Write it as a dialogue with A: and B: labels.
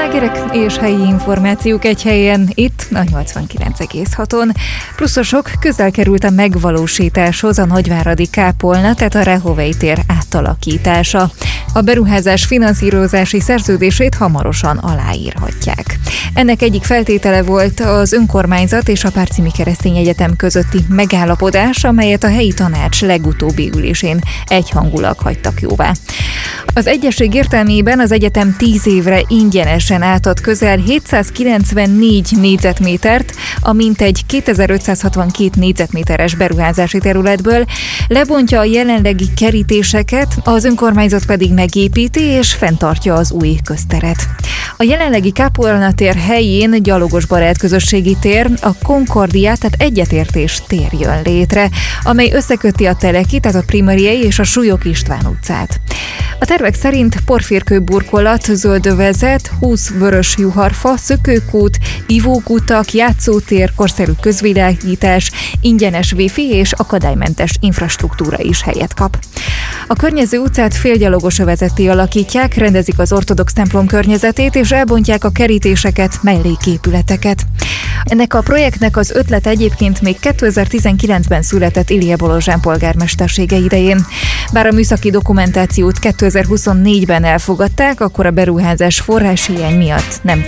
A: Slágerek és helyi információk egy helyen, itt a 89,6-on. Pluszosok, közel került a megvalósításhoz a nagyváradi kápolna, tehát a Rehovei tér átalakítása. A beruházás finanszírozási szerződését hamarosan aláírhatják. Ennek egyik feltétele volt az önkormányzat és a Párcimi Keresztény Egyetem közötti megállapodás, amelyet a helyi tanács legutóbbi ülésén egyhangulag hagytak jóvá. Az egyezség értelmében az egyetem 10 évre ingyenesen átad közel 794 négyzetmétert, a mintegy 2562 négyzetméteres beruházási területből, lebontja a jelenlegi kerítéseket, az önkormányzat pedig megépíti és fenntartja az új közteret. A jelenlegi kápolna tér helyén gyalogos barát közösségi tér, a Concordia, tehát egyetértés tér jön létre, amely összeköti a Teleki, tehát a Primariei és a Súlyog István utcát. A tervek szerint porférkő burkolat, zöld övezet, 20 vörös juharfa, szökőkút, ivókutak, játszótér, korszerű közvilágítás, ingyenes wifi és akadálymentes infrastruktúra is helyet kap. A környező utcát félgyalogos övezetté alakítják, rendezik az ortodox templom környezetét és elbontják a kerítéseket, melléképületeket. Ennek a projektnek az ötlete egyébként még 2019-ben született Ilye Bolozsán polgármestersége idején. Bár a műszaki dokumentációt 2024-ben elfogadták, akkor a beruházás forráshiány miatt nem